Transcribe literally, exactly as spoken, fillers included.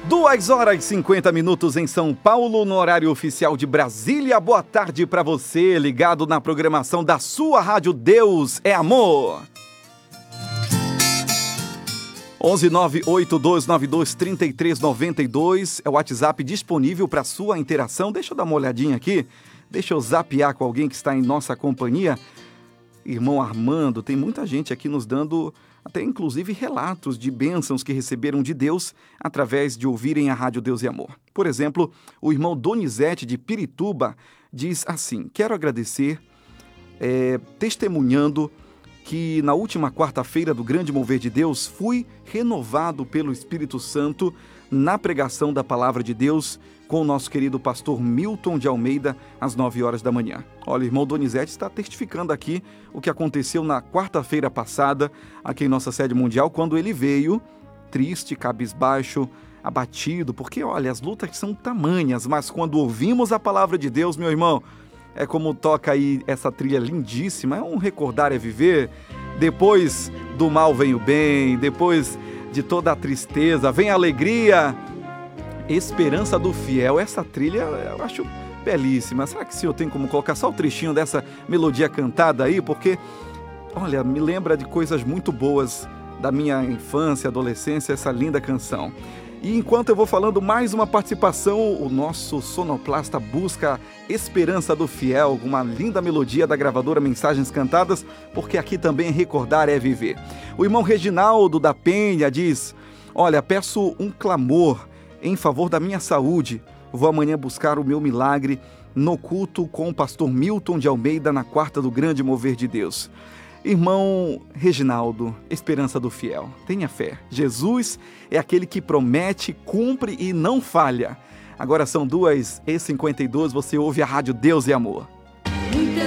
Duas horas e cinquenta minutos em São Paulo, no horário oficial de Brasília. Boa tarde para você, ligado na programação da sua rádio Deus é Amor. onze nove oito dois nove dois três três nove dois é o WhatsApp disponível para sua interação. Deixa eu dar uma olhadinha aqui, deixa eu zapear com alguém que está em nossa companhia. Irmão Armando, tem muita gente aqui nos dando até inclusive relatos de bênçãos que receberam de Deus através de ouvirem a Rádio Deus e Amor. Por exemplo, o irmão Donizete de Pirituba diz assim: quero agradecer, é, testemunhando que na última quarta-feira do Grande Mover de Deus fui renovado pelo Espírito Santo na pregação da Palavra de Deus com o nosso querido pastor Milton de Almeida, às nove horas da manhã. Olha, o irmão Donizete está testificando aqui o que aconteceu na quarta-feira passada, aqui em nossa sede mundial, quando ele veio triste, cabisbaixo, abatido, porque, olha, as lutas são tamanhas, mas quando ouvimos a Palavra de Deus, meu irmão, é como toca aí essa trilha lindíssima, é um recordar é viver. Depois do mal vem o bem, depois de toda a tristeza vem a alegria. Esperança do Fiel, essa trilha eu acho belíssima. Será que o senhor tem como colocar só o trechinho dessa melodia cantada aí? Porque, olha, me lembra de coisas muito boas da minha infância, adolescência, essa linda canção. E enquanto eu vou falando mais uma participação, o nosso sonoplasta busca Esperança do Fiel, uma linda melodia da gravadora Mensagens Cantadas, porque aqui também recordar é viver. O irmão Reginaldo da Penha diz: olha, peço um clamor em favor da minha saúde. Vou amanhã buscar o meu milagre no culto com o pastor Milton de Almeida na quarta do Grande Mover de Deus. Irmão Reginaldo, Esperança do Fiel, tenha fé. Jesus é aquele que promete, cumpre e não falha. Agora são duas e cinquenta e dois, você ouve a Rádio Deus e Amor.